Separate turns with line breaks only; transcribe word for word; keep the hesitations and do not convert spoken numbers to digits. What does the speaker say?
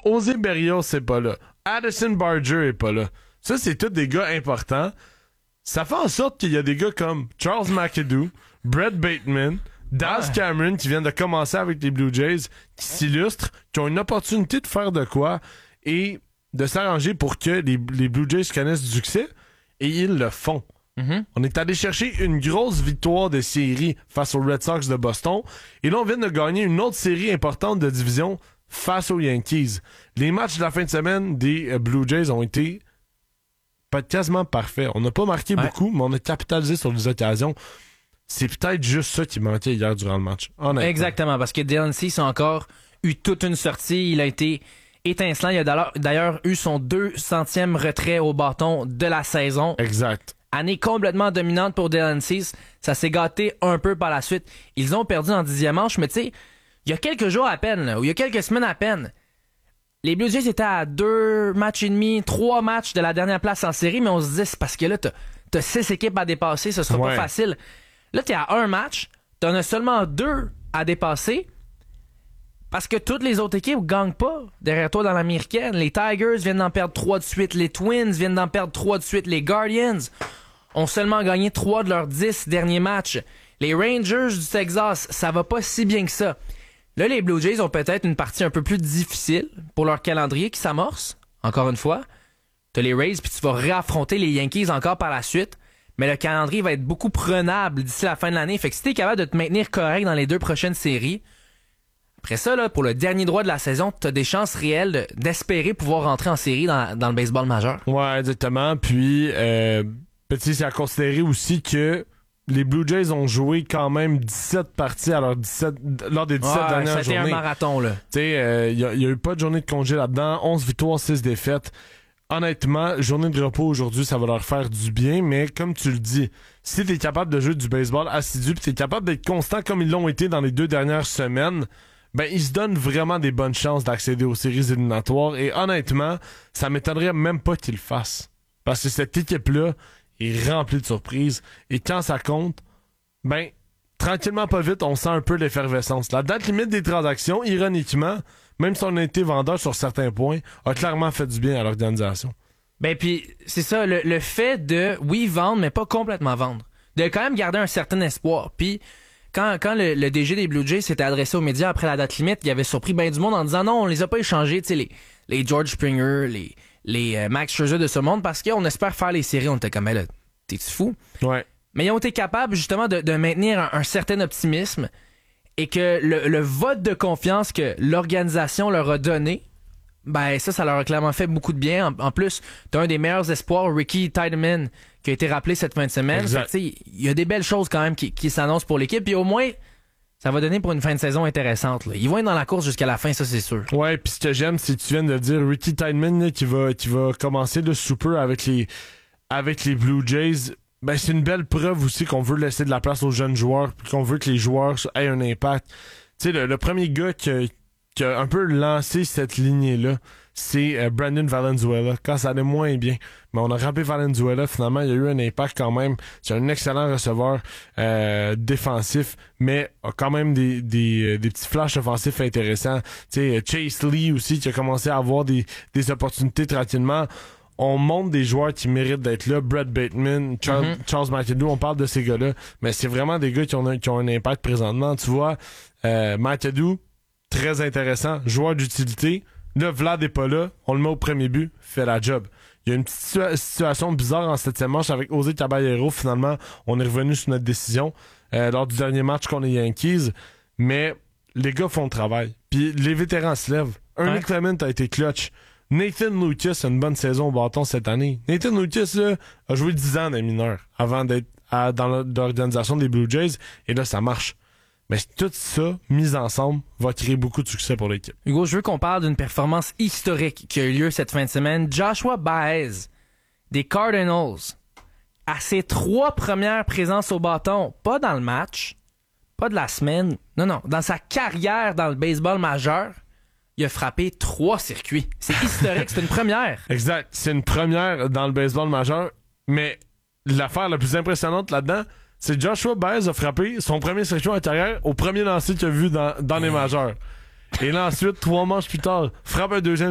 José Berrios, c'est pas là. Addison Barger est pas là. Ça, c'est tous des gars importants. Ça fait en sorte qu'il y a des gars comme Charles McAdoo, Brett Bateman, Daz ouais. Cameron qui viennent de commencer avec les Blue Jays, qui s'illustrent, qui ont une opportunité de faire de quoi et de s'arranger pour que les, les Blue Jays connaissent du succès, et ils le font. Mm-hmm. On est allé chercher une grosse victoire de série face aux Red Sox de Boston, et là on vient de gagner une autre série importante de division face aux Yankees. Les matchs de la fin de semaine des euh, Blue Jays ont été pas quasiment parfaits. On n'a pas marqué ouais. beaucoup, mais on a capitalisé sur les occasions. C'est peut-être juste ça qui manquait hier durant le match. Honnêtement.
Exactement, parce que Dylan Cease a encore eu toute une sortie. Il a été étincelant. Il a d'ailleurs eu son deux centième retrait au bâton de la saison.
Exact.
Année complètement dominante pour Dylan Cease. Ça s'est gâté un peu par la suite. Ils ont perdu en dixième manche, mais tu sais, il y a quelques jours à peine, là, ou il y a quelques semaines à peine, les Blue Jays étaient à deux matchs et demi, trois matchs de la dernière place en série, mais on se disait, c'est parce que là, t'as, t'as six équipes à dépasser, ce sera ouais. pas facile. Là, t'es à un match, t'en as seulement deux à dépasser, parce que toutes les autres équipes gagnent pas derrière toi dans l'américaine. Les Tigers viennent d'en perdre trois de suite, les Twins viennent d'en perdre trois de suite, les Guardians ont seulement gagné trois de leurs dix derniers matchs. Les Rangers du Texas, ça va pas si bien que ça. Là, les Blue Jays ont peut-être une partie un peu plus difficile pour leur calendrier qui s'amorce, encore une fois. T'as les Rays, puis tu vas réaffronter les Yankees encore par la suite. Mais le calendrier va être beaucoup prenable d'ici la fin de l'année. Fait que si t'es capable de te maintenir correct dans les deux prochaines séries, après ça, là, pour le dernier droit de la saison, t'as des chances réelles de, d'espérer pouvoir rentrer en série dans, dans le baseball majeur.
Ouais, exactement. Puis, euh, petit, c'est à considérer aussi que les Blue Jays ont joué quand même dix-sept parties à leur dix-sept, lors des dix-sept
ouais,
dernières
c'était
journées.
C'était un marathon, là.
Tu sais, il euh, y, y a eu pas de journée de congé là-dedans. onze victoires, six défaites. Honnêtement, journée de repos aujourd'hui, ça va leur faire du bien, mais comme tu le dis, si t'es capable de jouer du baseball assidu, pis t'es capable d'être constant comme ils l'ont été dans les deux dernières semaines, ben ils se donnent vraiment des bonnes chances d'accéder aux séries éliminatoires, et honnêtement, ça m'étonnerait même pas qu'ils le fassent. Parce que cette équipe-là est remplie de surprises, et quand ça compte, ben, tranquillement pas vite, on sent un peu l'effervescence. La date limite des transactions, ironiquement, même si on a été vendeur sur certains points, a clairement fait du bien à l'organisation.
Ben puis c'est ça, le, le fait de, oui, vendre, mais pas complètement vendre. De quand même garder un certain espoir. Puis quand, quand le, le D G des Blue Jays s'était adressé aux médias après la date limite, il avait surpris ben du monde en disant non, on les a pas échangés, tu sais, les, les George Springer, les, les euh, Max Scherzer de ce monde, parce qu'on espère faire les séries. On était comme, là, t'es-tu fou?
Ouais.
Mais ils ont été capables justement de, de maintenir un, un certain optimisme, et que le, le vote de confiance que l'organisation leur a donné, ben ça, ça leur a clairement fait beaucoup de bien. En, en plus, t'as un des meilleurs espoirs, Ricky Tiedemann, qui a été rappelé cette fin de semaine. Il y a des belles choses quand même qui, qui s'annoncent pour l'équipe, puis au moins, ça va donner pour une fin de saison intéressante, là. Ils vont être dans la course jusqu'à la fin, ça c'est sûr.
Ouais, puis ce que j'aime, c'est que tu viens de dire, Ricky Tiedemann là, qui va qui va commencer le super avec les avec les Blue Jays. Ben, c'est une belle preuve aussi qu'on veut laisser de la place aux jeunes joueurs, puis qu'on veut que les joueurs aient un impact. Tu sais, le, le premier gars qui a, qui a un peu lancé cette lignée-là, c'est euh, Brandon Valenzuela, quand ça allait moins bien. Mais on a rappelé Valenzuela, finalement, il y a eu un impact quand même. C'est un excellent receveur euh, défensif, mais a quand même des, des, des petits flashs offensifs intéressants. Tu sais, Chase Lee aussi, qui a commencé à avoir des, des opportunités tranquillement. On montre des joueurs qui méritent d'être là. Brett Bateman, Charles, mm-hmm. Charles McAdoo, on parle de ces gars-là. Mais c'est vraiment des gars qui ont un, qui ont un impact présentement. Tu vois, euh, McAdoo, très intéressant, joueur d'utilité. Là, Vlad est pas là. On le met au premier but, fait la job. Il y a une petite situa- situation bizarre en septième manche avec José Caballero. Finalement, on est revenu sur notre décision euh, lors du dernier match contre les Yankees. Mais les gars font le travail. Puis les vétérans se lèvent. Ernie ouais. Clement a été clutch. Nathan Lucas a une bonne saison au bâton cette année. Nathan Lucas là, a joué dix ans dans les mineurs avant d'être à, dans l'organisation des Blue Jays. Et là, ça marche. Mais tout ça, mis ensemble, va créer beaucoup de succès pour l'équipe.
Hugo, je veux qu'on parle d'une performance historique qui a eu lieu cette fin de semaine. Joshua Baez, des Cardinals, à ses trois premières présences au bâton, pas dans le match, pas de la semaine, non, non, dans sa carrière dans le baseball majeur, il a frappé trois circuits. C'est historique, c'est une première.
Exact, c'est une première dans le baseball majeur, mais l'affaire la plus impressionnante là-dedans, c'est Joshua Baez a frappé son premier circuit en carrière au premier lancer qu'il a vu dans, dans les majeurs. Et là, ensuite, trois manches plus tard, frappe un deuxième